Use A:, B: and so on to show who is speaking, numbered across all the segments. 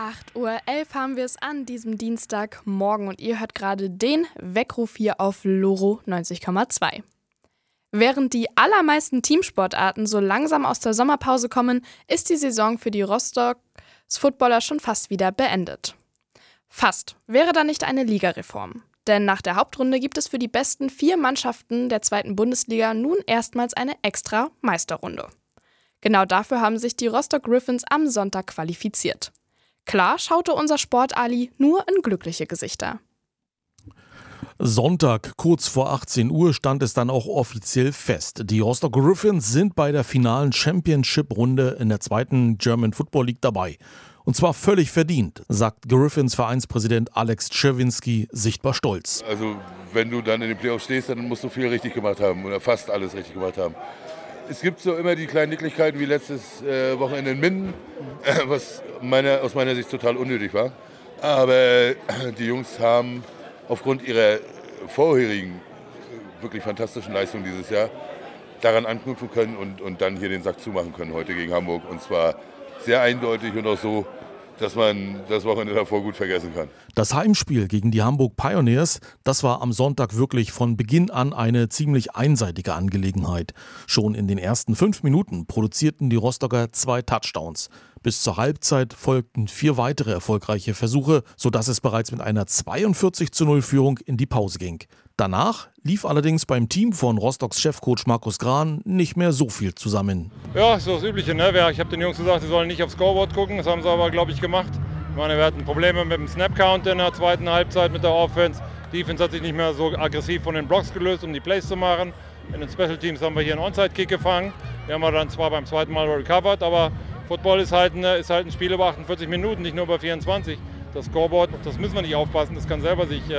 A: 8:11 Uhr haben wir es an diesem Dienstagmorgen und ihr hört gerade den Weckruf hier auf Loro 90,2. Während die allermeisten Teamsportarten so langsam aus der Sommerpause kommen, ist die Saison für die Rostocks Footballer schon fast wieder beendet. Fast wäre da nicht eine Ligareform. Denn nach der Hauptrunde gibt es für die besten 4 Mannschaften der 2. Bundesliga nun erstmals eine extra Meisterrunde. Genau dafür haben sich die Rostock Griffins am Sonntag qualifiziert. Klar schaute unser Sport-Ali nur in glückliche Gesichter.
B: Sonntag, kurz vor 18 Uhr, stand es dann auch offiziell fest. Die Rostock Griffins sind bei der finalen Championship-Runde in der 2. German Football League dabei. Und zwar völlig verdient, sagt Griffins Vereinspräsident Alex Czerwinski sichtbar stolz.
C: Also wenn du dann in den Playoffs stehst, dann musst du viel richtig gemacht haben oder fast alles richtig gemacht haben. Es gibt so immer die kleinen Nicklichkeiten wie letztes Wochenende in Minden, was aus meiner Sicht total unnötig war. Aber die Jungs haben aufgrund ihrer vorherigen wirklich fantastischen Leistung dieses Jahr daran anknüpfen können und dann hier den Sack zumachen können heute gegen Hamburg. Und zwar sehr eindeutig und auch so, dass man das Wochenende davor gut vergessen kann.
B: Das Heimspiel gegen die Hamburg Pioneers, das war am Sonntag wirklich von Beginn an eine ziemlich einseitige Angelegenheit. Schon in den ersten 5 Minuten produzierten die Rostocker 2 Touchdowns. Bis zur Halbzeit folgten 4 weitere erfolgreiche Versuche, sodass es bereits mit einer 42:0 Führung in die Pause ging. Danach lief allerdings beim Team von Rostocks Chefcoach Markus Gran nicht mehr so viel zusammen.
D: Ja, ist so das Übliche, ne? Ich habe den Jungs gesagt, sie sollen nicht aufs Scoreboard gucken. Das haben sie aber, glaube ich, gemacht. Ich meine, wir hatten Probleme mit dem Snap-Count in der 2. Halbzeit mit der Offense. Die Defense hat sich nicht mehr so aggressiv von den Blocks gelöst, um die Plays zu machen. In den Special Teams haben wir hier einen Onside-Kick gefangen. Den haben wir dann zwar beim 2. Mal recovered, aber Football ist halt ein Spiel über 48 Minuten, nicht nur über 24. Das Scoreboard, das müssen wir nicht aufpassen, das kann selber sich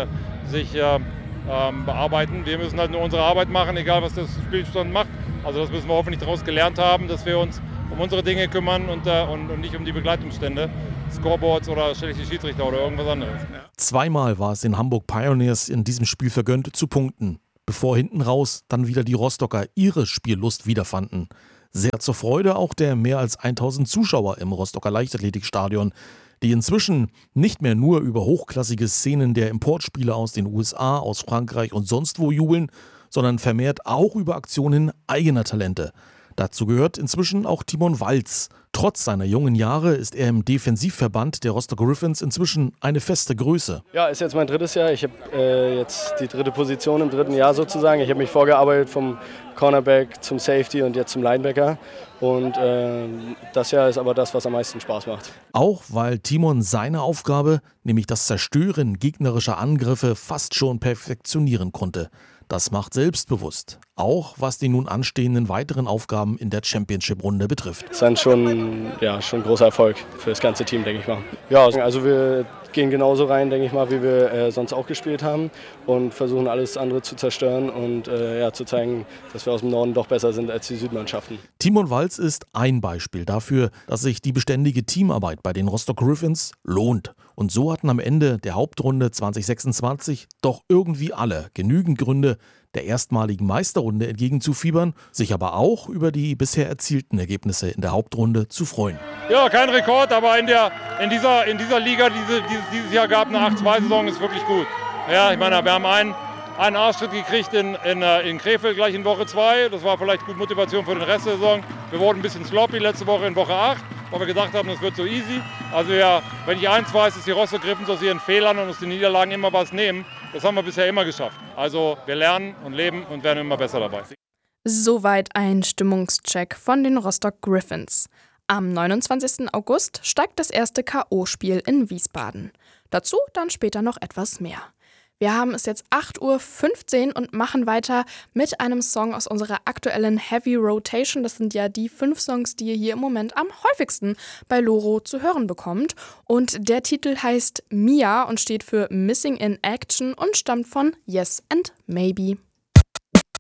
D: bearbeiten. Wir müssen halt nur unsere Arbeit machen, egal was das Spielstand macht. Also das müssen wir hoffentlich daraus gelernt haben, dass wir uns um unsere Dinge kümmern und nicht um die Begleitumstände, Scoreboards oder schlechte Schiedsrichter oder irgendwas anderes.
B: 2-mal war es den Hamburg Pioneers in diesem Spiel vergönnt zu punkten, bevor hinten raus dann wieder die Rostocker ihre Spiellust wiederfanden. Sehr zur Freude auch der mehr als 1000 Zuschauer im Rostocker Leichtathletikstadion, die inzwischen nicht mehr nur über hochklassige Szenen der Importspieler aus den USA, aus Frankreich und sonst wo jubeln, sondern vermehrt auch über Aktionen eigener Talente. Dazu gehört inzwischen auch Timon Walz. Trotz seiner jungen Jahre ist er im Defensivverband der Rostock Griffins inzwischen eine feste Größe.
E: Ja, ist jetzt mein 3. Jahr. Ich habe jetzt die 3. Position im 3. Jahr sozusagen. Ich habe mich vorgearbeitet vom Cornerback zum Safety und jetzt zum Linebacker. Und das Jahr ist aber das, was am meisten Spaß macht.
B: Auch weil Timon seine Aufgabe, nämlich das Zerstören gegnerischer Angriffe, fast schon perfektionieren konnte. Das macht selbstbewusst, auch was die nun anstehenden weiteren Aufgaben in der Championship-Runde betrifft.
E: Das ist dann schon ein großer Erfolg für das ganze Team, denke ich mal. Ja, also wir gehen genauso rein, denke ich mal, wie wir sonst auch gespielt haben und versuchen alles andere zu zerstören und zu zeigen, dass wir aus dem Norden doch besser sind als die Südmannschaften.
B: Timon Walz ist ein Beispiel dafür, dass sich die beständige Teamarbeit bei den Rostock Griffins lohnt. Und so hatten am Ende der Hauptrunde 2026 doch irgendwie alle genügend Gründe, der erstmaligen Meisterrunde entgegenzufiebern, sich aber auch über die bisher erzielten Ergebnisse in der Hauptrunde zu freuen.
D: Ja, kein Rekord, aber in dieser Liga, die dieses Jahr gab, eine 8-2-Saison, ist wirklich gut. Ja, ich meine, wir haben einen Arschtritt gekriegt in Krefeld gleich in Woche 2. Das war vielleicht gut Motivation für den Rest der Saison. Wir wurden ein bisschen sloppy letzte Woche in Woche 8, weil wir gedacht haben, das wird so easy. Also ja, wenn ich eins weiß, ist die Rostock Griffins aus ihren Fehlern und aus den Niederlagen immer was nehmen. Das haben wir bisher immer geschafft. Also wir lernen und leben und werden immer besser dabei.
A: Soweit ein Stimmungscheck von den Rostock Griffins. Am 29. August steigt das erste K.O.-Spiel in Wiesbaden. Dazu dann später noch etwas mehr. Wir haben es jetzt 8:15 Uhr und machen weiter mit einem Song aus unserer aktuellen Heavy Rotation. Das sind ja die 5 Songs, die ihr hier im Moment am häufigsten bei Loro zu hören bekommt. Und der Titel heißt Mia und steht für Missing in Action und stammt von Yes and Maybe.